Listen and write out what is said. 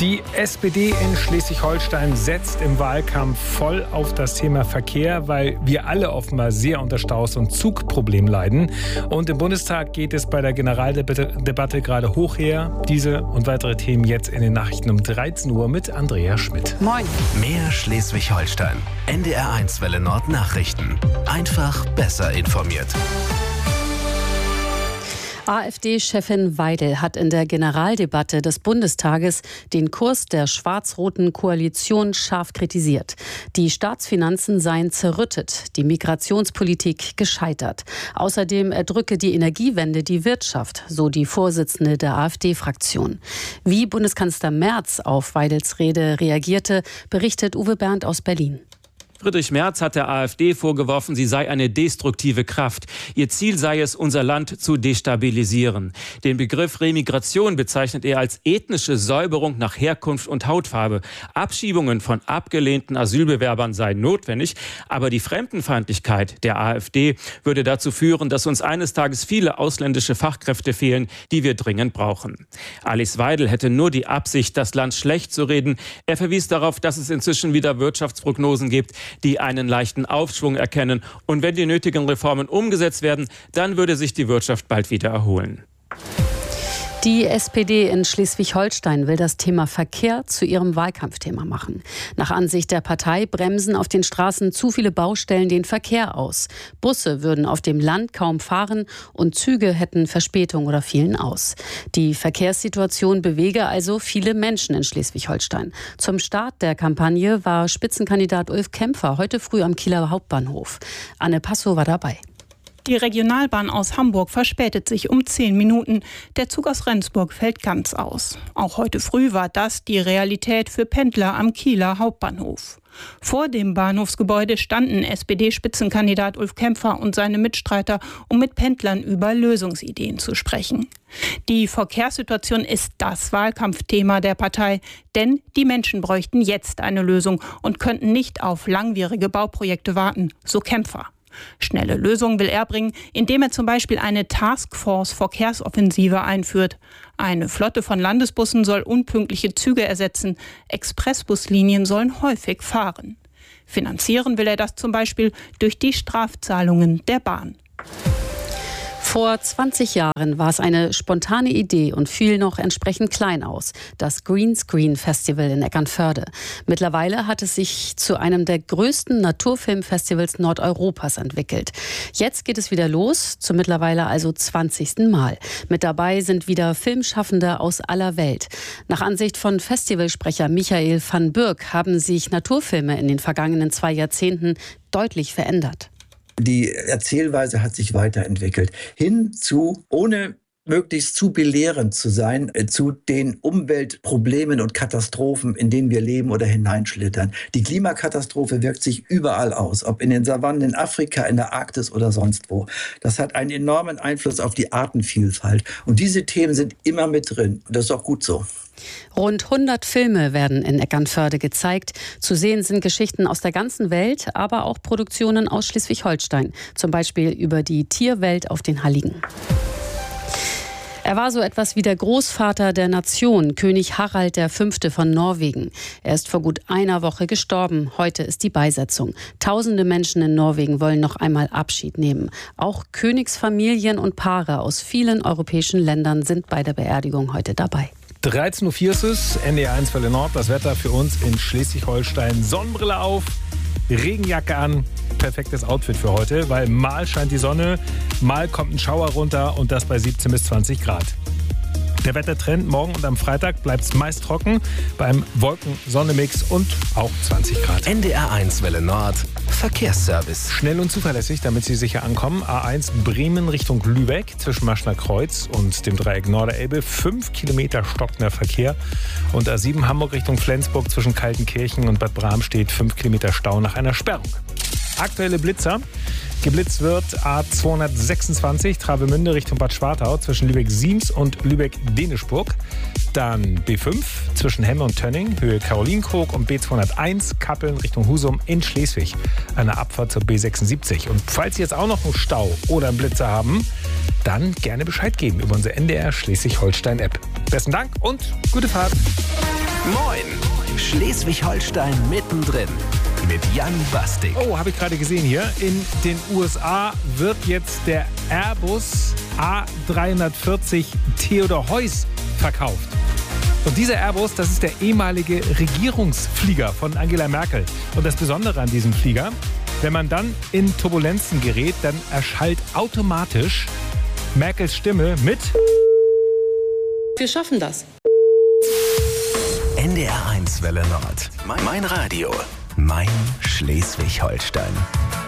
Die SPD in Schleswig-Holstein setzt im Wahlkampf voll auf das Thema Verkehr, weil wir alle offenbar sehr unter Staus und Zugproblemen leiden. Und im Bundestag geht es bei der Generaldebatte gerade hoch her. Diese und weitere Themen jetzt in den Nachrichten um 13 Uhr mit Andrea Schmidt. Moin. Mehr Schleswig-Holstein. NDR1 Welle Nord Nachrichten. Einfach besser informiert. AfD-Chefin Weidel hat in der Generaldebatte des Bundestages den Kurs der schwarz-roten Koalition scharf kritisiert. Die Staatsfinanzen seien zerrüttet, die Migrationspolitik gescheitert. Außerdem erdrücke die Energiewende die Wirtschaft, so die Vorsitzende der AfD-Fraktion. Wie Bundeskanzler Merz auf Weidels Rede reagierte, berichtet Uwe Bernd aus Berlin. Friedrich Merz hat der AfD vorgeworfen, sie sei eine destruktive Kraft. Ihr Ziel sei es, unser Land zu destabilisieren. Den Begriff Remigration bezeichnet er als ethnische Säuberung nach Herkunft und Hautfarbe. Abschiebungen von abgelehnten Asylbewerbern seien notwendig, aber die Fremdenfeindlichkeit der AfD würde dazu führen, dass uns eines Tages viele ausländische Fachkräfte fehlen, die wir dringend brauchen. Alice Weidel hätte nur die Absicht, das Land schlecht zu reden. Er verwies darauf, dass es inzwischen wieder Wirtschaftsprognosen gibt, die einen leichten Aufschwung erkennen. Und wenn die nötigen Reformen umgesetzt werden, dann würde sich die Wirtschaft bald wieder erholen. Die SPD in Schleswig-Holstein will das Thema Verkehr zu ihrem Wahlkampfthema machen. Nach Ansicht der Partei bremsen auf den Straßen zu viele Baustellen den Verkehr aus. Busse würden auf dem Land kaum fahren und Züge hätten Verspätung oder fielen aus. Die Verkehrssituation bewege also viele Menschen in Schleswig-Holstein. Zum Start der Kampagne war Spitzenkandidat Ulf Kämpfer heute früh am Kieler Hauptbahnhof. Anne Passow war dabei. Die Regionalbahn aus Hamburg verspätet sich um 10 Minuten. Der Zug aus Rendsburg fällt ganz aus. Auch heute früh war das die Realität für Pendler am Kieler Hauptbahnhof. Vor dem Bahnhofsgebäude standen SPD-Spitzenkandidat Ulf Kämpfer und seine Mitstreiter, um mit Pendlern über Lösungsideen zu sprechen. Die Verkehrssituation ist das Wahlkampfthema der Partei, denn die Menschen bräuchten jetzt eine Lösung und könnten nicht auf langwierige Bauprojekte warten, so Kämpfer. Schnelle Lösungen will er bringen, indem er zum Beispiel eine Taskforce-Verkehrsoffensive einführt. Eine Flotte von Landesbussen soll unpünktliche Züge ersetzen. Expressbuslinien sollen häufig fahren. Finanzieren will er das zum Beispiel durch die Strafzahlungen der Bahn. Vor 20 Jahren war es eine spontane Idee und fiel noch entsprechend klein aus. Das Greenscreen Festival in Eckernförde. Mittlerweile hat es sich zu einem der größten Naturfilmfestivals Nordeuropas entwickelt. Jetzt geht es wieder los, zum mittlerweile also 20. Mal. Mit dabei sind wieder Filmschaffende aus aller Welt. Nach Ansicht von Festivalsprecher Michael van Bürk haben sich Naturfilme in den vergangenen 2 Jahrzehnten deutlich verändert. Die Erzählweise hat sich weiterentwickelt, hin zu, ohne möglichst zu belehrend zu sein, zu den Umweltproblemen und Katastrophen, in denen wir leben oder hineinschlittern. Die Klimakatastrophe wirkt sich überall aus, ob in den Savannen in Afrika, in der Arktis oder sonst wo. Das hat einen enormen Einfluss auf die Artenvielfalt. Und diese Themen sind immer mit drin. Und das ist auch gut so. Rund 100 Filme werden in Eckernförde gezeigt. Zu sehen sind Geschichten aus der ganzen Welt, aber auch Produktionen aus Schleswig-Holstein. Zum Beispiel über die Tierwelt auf den Halligen. Er war so etwas wie der Großvater der Nation, König Harald V. von Norwegen. Er ist vor gut einer Woche gestorben. Heute ist die Beisetzung. Tausende Menschen in Norwegen wollen noch einmal Abschied nehmen. Auch Königsfamilien und Paare aus vielen europäischen Ländern sind bei der Beerdigung heute dabei. 13.04 Uhr ist es, NDR1 Welle Nord, das Wetter für uns in Schleswig-Holstein. Sonnenbrille auf, Regenjacke an, perfektes Outfit für heute, weil mal scheint die Sonne, mal kommt ein Schauer runter und das bei 17 bis 20 Grad. Der Wettertrend morgen und am Freitag bleibt es meist trocken beim Wolken-Sonne-Mix und auch 20 Grad. NDR1 Welle Nord, Verkehrsservice. Schnell und zuverlässig, damit Sie sicher ankommen. A1 Bremen Richtung Lübeck zwischen Maschner Kreuz und dem Dreieck Norderelbe. 5 Kilometer stockender Verkehr. Und A7 Hamburg Richtung Flensburg zwischen Kaltenkirchen und Bad Bramstedt 5 Kilometer Stau nach einer Sperrung. Aktuelle Blitzer. Geblitzt wird A226 Travemünde Richtung Bad Schwartau zwischen Lübeck-Siems und Lübeck-Denischburg. Dann B5 zwischen Hemme und Tönning, Höhe Karolinenkrog, und B201 Kappeln Richtung Husum in Schleswig. Eine Abfahrt zur B76. Und falls Sie jetzt auch noch einen Stau oder einen Blitzer haben, dann gerne Bescheid geben über unsere NDR Schleswig-Holstein-App. Besten Dank und gute Fahrt. Moin! Schleswig-Holstein mittendrin mit Jan Bastik. Oh, habe ich gerade gesehen hier. In den USA wird jetzt der Airbus A340 Theodor Heuss verkauft. Und dieser Airbus, das ist der ehemalige Regierungsflieger von Angela Merkel. Und das Besondere an diesem Flieger, wenn man dann in Turbulenzen gerät, dann erschallt automatisch Merkels Stimme mit: Wir schaffen das. NDR 1 Welle Nord. Mein Radio. Mein Schleswig-Holstein.